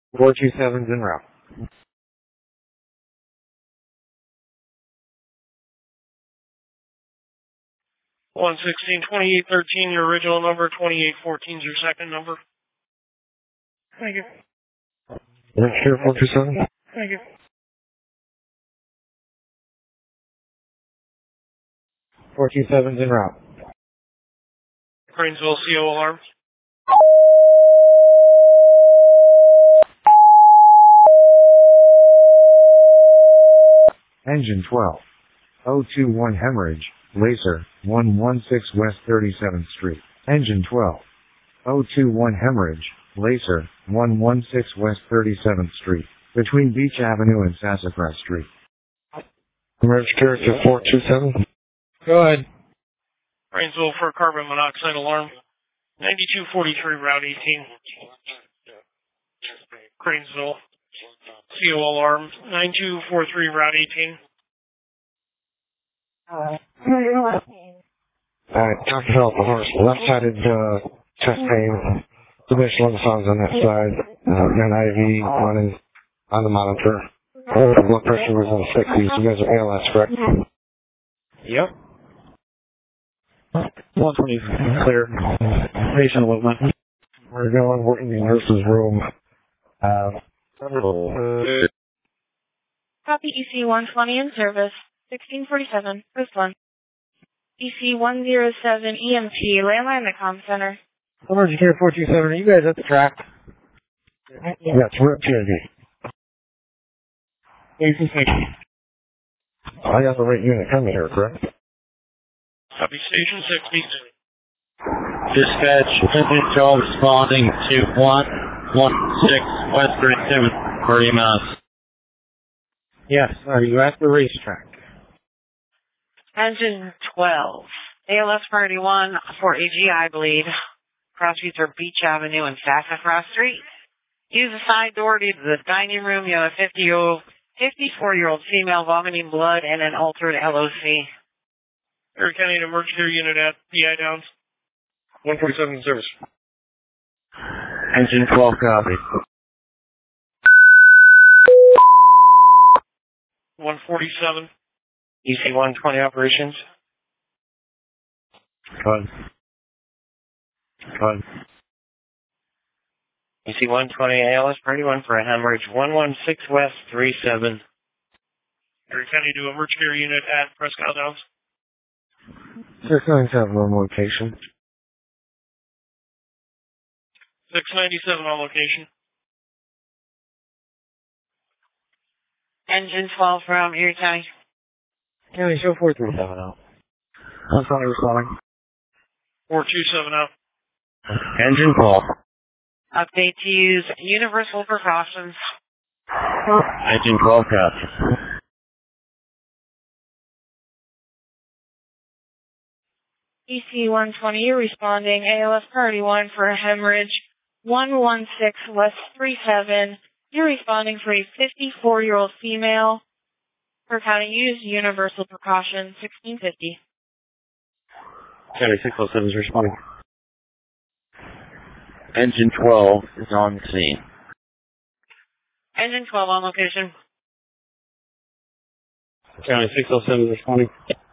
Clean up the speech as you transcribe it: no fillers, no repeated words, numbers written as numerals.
427's en route. 116-2813, your original number. 2814 is your second number. Thank you. Sure, 427. Thank you. 427's en route. Cranesville, CO alarm. Engine 12. 021 hemorrhage, laser, 116 West 37th Street. Engine 12. 021 hemorrhage, laser, 116 West 37th Street. Between Beach Avenue and Sassafras Street. Emergency character 427. Go ahead. Cranesville for carbon monoxide alarm. 9243 Route 18. Cranesville. CO alarm. 9243 Route 18. Alright, Dr. Help, the horse, left-sided, chest pain, additional songs on that side, an IV running on the monitor. Blood pressure was in the 60s, you guys are ALS, correct? Yep. 120 clear. Patient movement. We're in the nurse's room. Copy EC-120 in service. 1647, first one. EC-107 EMT, landline the comm center. Emergency care 427, are you guys at the track? Yes, we're at TID. I got the right unit coming here, correct? Copy station 60. Dispatch, Engine 12 responding to 116 West 37, for EMS. Yes, are you at the racetrack? Engine 12. ALS Priority 1 for AG, I believe. Cross streets are Beach Avenue and Sassafras Street. Use the side door to the dining room. You have a 54-year-old female vomiting blood and an altered LOC. Erie County Emergency Unit at PI Downs. 147 in service. Engine 12 copy. 147. EC-120 operations. Good. EC-120 ALS Priority 1 for a hemorrhage. 116 West 37. Erie County to Emergency Care Unit at Prescott Downs. 697 on location. 697 on location. Engine 12 from Erie County. County, show 437 out. I'm sorry, responding. 427 out. Engine 12. Update to use universal precautions. Engine 12 copy. EC-120, you're responding. ALS Priority 1 for a hemorrhage. 116 West 37. You're responding for a 54-year-old female. Per county, use universal precaution. 1650. County 607 is responding. Engine 12 is on scene. Engine 12 on location. County 607 is responding.